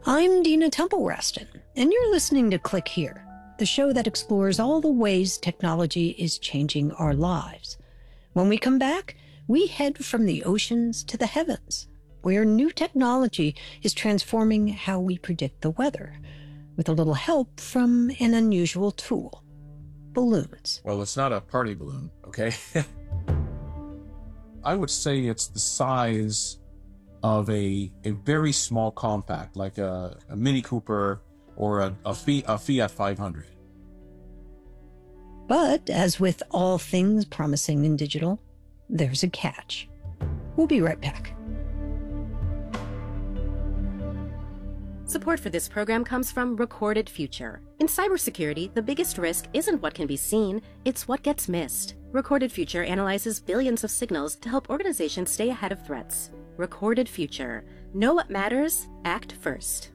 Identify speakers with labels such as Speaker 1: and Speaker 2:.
Speaker 1: I'm Dina Temple Reston, and you're listening to Click Here, the show that explores all the ways technology is changing our lives. When we come back, we head from the oceans to the heavens, where new technology is transforming how we predict the weather, with a little help from an unusual tool: balloons.
Speaker 2: Well, it's not a party balloon, okay? I would say it's the size of a very small compact, like a Mini Cooper or a Fiat 500.
Speaker 1: But as with all things promising in digital, there's a catch. We'll be right back.
Speaker 3: Support for this program comes from Recorded Future. In cybersecurity, the biggest risk isn't what can be seen, it's what gets missed. Recorded Future analyzes billions of signals to help organizations stay ahead of threats. Recorded Future. Know what matters? Act first.